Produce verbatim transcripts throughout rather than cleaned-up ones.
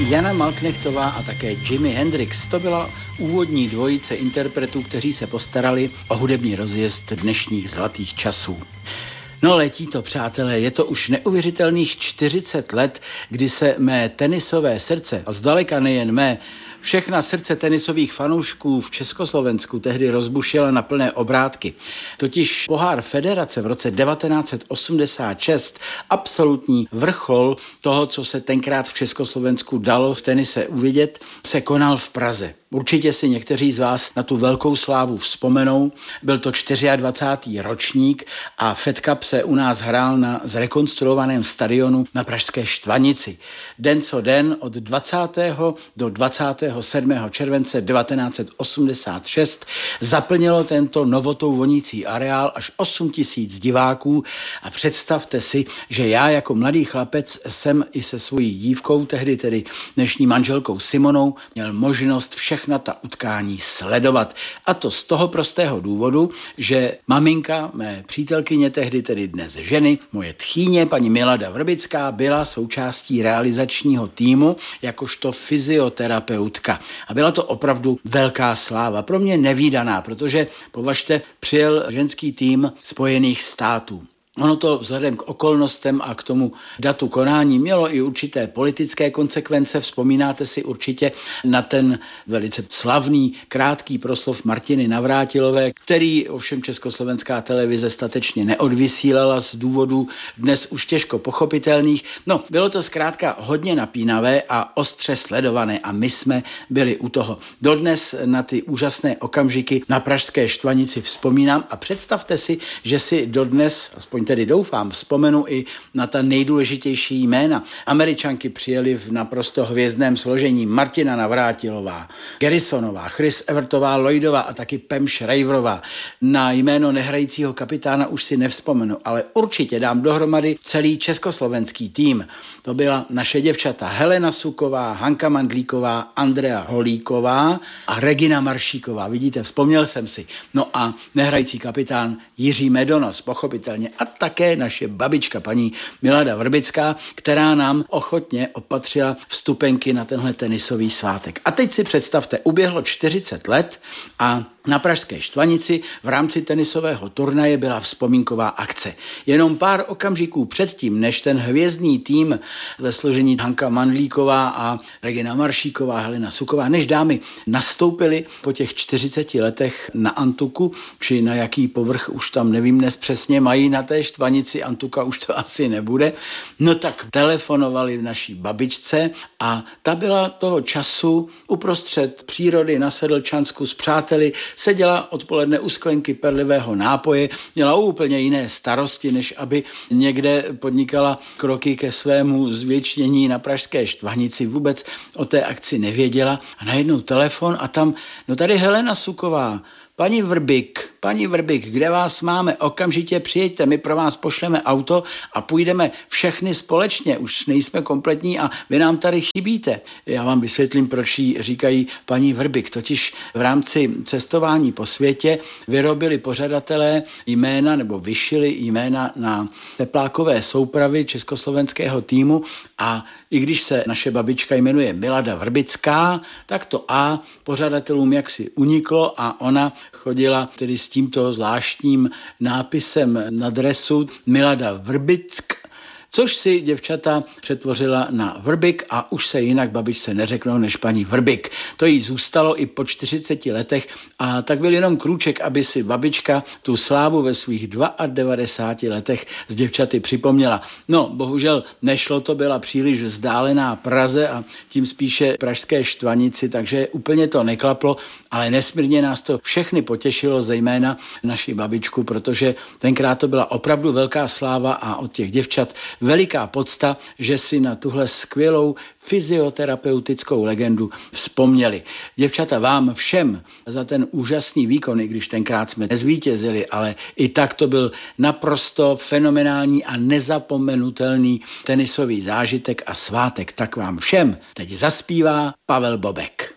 Jana Malknechtová a také Jimi Hendrix. To byla úvodní dvojice interpretů, kteří se postarali o hudební rozjezd dnešních zlatých časů. No letí to, přátelé, je to už neuvěřitelných čtyřicet let, kdy se mé tenisové srdce, a zdaleka nejen mé, všechna srdce tenisových fanoušků v Československu tehdy rozbušila na plné obrátky. Totiž pohár federace v roce devatenáct set osmdesát šest, absolutní vrchol toho, co se tenkrát v Československu dalo v tenise uvidět, se konal v Praze. Určitě si někteří z vás na tu velkou slávu vzpomenou. Byl to dvacátý čtvrtý ročník a Fed Cup se u nás hrál na zrekonstruovaném stadionu na pražské Štvanici. Den co den od dvacátého do dvacátého sedmého července devatenáct set osmdesát šest zaplnilo tento novotou vonící areál až osm tisíc diváků a představte si, že já jako mladý chlapec jsem i se svojí dívkou, tehdy tedy dnešní manželkou Simonou, měl možnost všech všechna ta utkání sledovat. A to z toho prostého důvodu, že maminka, mé přítelkyně, tehdy tedy dnes ženy, moje tchýně, paní Milada Vrbická, byla součástí realizačního týmu jakožto fyzioterapeutka. A byla to opravdu velká sláva. Pro mě nevídaná, protože, považte, přijel ženský tým Spojených států. Ono to vzhledem k okolnostem a k tomu datu konání mělo i určité politické konsekvence. Vzpomínáte si určitě na ten velice slavný, krátký proslov Martiny Navrátilové, který ovšem československá televize statečně neodvysílala z důvodů dnes už těžko pochopitelných. No, bylo to zkrátka hodně napínavé a ostře sledované a my jsme byli u toho. Dodnes na ty úžasné okamžiky na pražské Štvanici vzpomínám a představte si, že si dodnes, aspoň tedy doufám, vzpomenu i na ta nejdůležitější jména. Američanky přijeli v naprosto hvězdném složení. Martina Navrátilová, Garrisonová, Chris Evertová, Lloydová a taky Pam Shriverová. Na jméno nehrajícího kapitána už si nevzpomenu, ale určitě dám dohromady celý československý tým. To byla naše děvčata Helena Suková, Hanka Mandlíková, Andrea Holíková a Regina Maršíková. Vidíte, vzpomněl jsem si. No a nehrající kapitán Jiří Medonos, pochopitelně. A také naše babička, paní Milada Vrbická, která nám ochotně opatřila vstupenky na tenhle tenisový svátek. A teď si představte, uběhlo čtyřicet let a na pražské Štvanici v rámci tenisového turnaje byla vzpomínková akce. Jenom pár okamžiků předtím, než ten hvězdný tým ve složení Hanka Mandlíková a Regina Maršíková, Helena Suková, než dámy nastoupily po těch čtyřiceti letech na Antuku, či na jaký povrch už tam nevím dnes přesně mají na té Štvanici, Antuka už to asi nebude, no tak telefonovali naší babičce a ta byla toho času uprostřed přírody na Sedlčansku s přáteli, seděla odpoledne u sklenky perlivého nápoje, měla úplně jiné starosti, než aby někde podnikala kroky ke svému zvětšnění na pražské Štvanici. Vůbec o té akci nevěděla a najednou telefon a tam, no tady Helena Suková, paní Vrbik, paní Vrbik, kde vás máme? Okamžitě přijeďte, my pro vás pošleme auto a půjdeme všechny společně, už nejsme kompletní a vy nám tady chybíte. Já vám vysvětlím, proč jí říkají paní Vrbik. Totiž v rámci cestování po světě vyrobili pořadatelé jména nebo vyšili jména na teplákové soupravy československého týmu a i když se naše babička jmenuje Milada Vrbická, tak to A pořadatelům jaksi uniklo a ona chodila tedy s tímto zvláštním nápisem na dresu Milada Vrbick, což si děvčata přetvořila na Vrbik a už se jinak babičce neřeknou než paní Vrbik. To jí zůstalo i po čtyřiceti letech a tak byl jenom krůček, aby si babička tu slávu ve svých devadesát dvou letech s děvčaty připomněla. No, bohužel nešlo, to byla příliš vzdálená Praze a tím spíše pražské Štvanici, takže úplně to neklaplo, ale nesmírně nás to všechny potěšilo, zejména naši babičku, protože tenkrát to byla opravdu velká sláva a od těch děvčat veliká podsta, že si na tuhle skvělou fyzioterapeutickou legendu vzpomněli. Děvčata, vám všem za ten úžasný výkon, i když tenkrát jsme nezvítězili, ale i tak to byl naprosto fenomenální a nezapomenutelný tenisový zážitek a svátek. Tak vám všem teď zaspívá Pavel Bobek.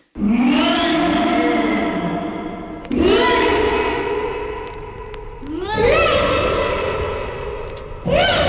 Yeah!